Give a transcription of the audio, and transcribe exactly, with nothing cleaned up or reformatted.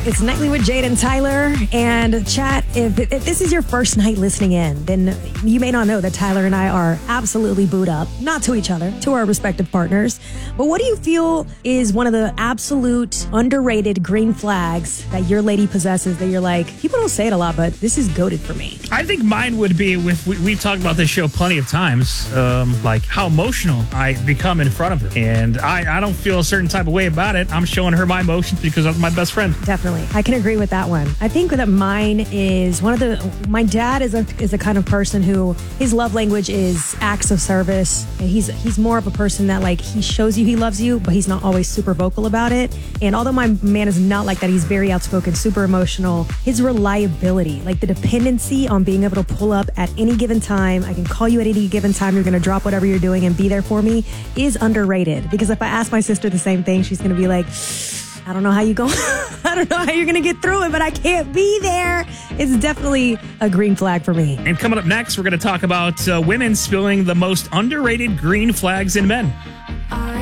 It's Nightly with Jade and Tyler. And chat, if, if this is your first night listening in, then you may not know that Tyler and I are absolutely booed up, not to each other, to our respective partners. But what do you feel is one of the absolute underrated green flags that your lady possesses that you're like, people don't say it a lot, but this is goated for me? I think mine would be with, we, we've talked about this show plenty of times, um, like how emotional I become in front of her. And I, I don't feel a certain type of way about it. I'm showing her my emotions because I'm my best friend. Definitely. I can agree with that one. I think that mine is one of the, my dad is a is a kind of person who his love language is acts of service. And he's he's more of a person that like he shows you he loves you, but he's not always super vocal about it. And although my man is not like that, he's very outspoken, super emotional. His reliability, like the dependency on being able to pull up at any given time, I can call you at any given time, you're going to drop whatever you're doing and be there for me, is underrated. Because if I ask my sister the same thing, she's going to be like, I don't know how you go. I don't know how you're going to get through it, but I can't be there. It's definitely a green flag for me. And coming up next, we're going to talk about uh, women spilling the most underrated green flags in men.